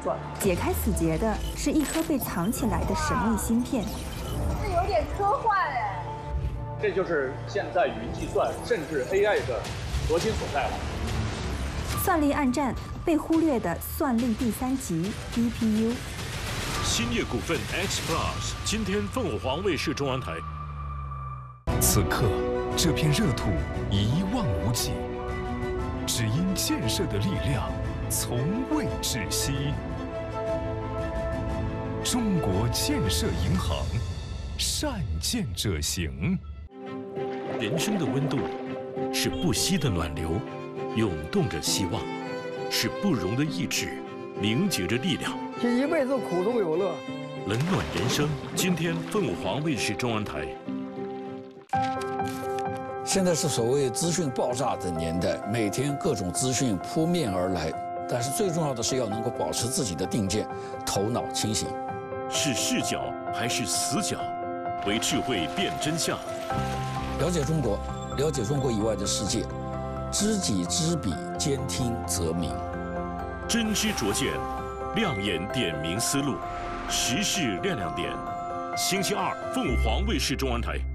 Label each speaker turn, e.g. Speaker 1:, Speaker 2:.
Speaker 1: 转。
Speaker 2: 解开死结的是一颗被藏起来的神秘芯片。
Speaker 1: 这有点科幻哎。
Speaker 3: 这就是现在云计算甚至 AI 的核心所在了。
Speaker 2: 算力暗战被忽略的算力第3集 DPU。
Speaker 4: 兴业股份 X Plus 今天凤凰卫视中央台。
Speaker 5: 此刻，这片热土一望无际，只因建设的力量从未止息。中国建设银行，善建者行。
Speaker 4: 人生的温度是不息的暖流，涌动着希望；是不容的意志，凝结着力量。
Speaker 6: 这一辈子苦中有乐，
Speaker 4: 冷暖人生。今天凤凰卫视中央台。
Speaker 7: 现在是所谓资讯爆炸的年代，每天各种资讯扑面而来，但是最重要的是要能够保持自己的定见，头脑清醒。
Speaker 4: 是视角还是死角？为智慧辨真相。
Speaker 7: 了解中国，了解中国以外的世界，知己知彼，兼听则明。
Speaker 4: 真知灼见，亮眼点明思路，时事亮亮点。星期二，凤凰卫视中央台。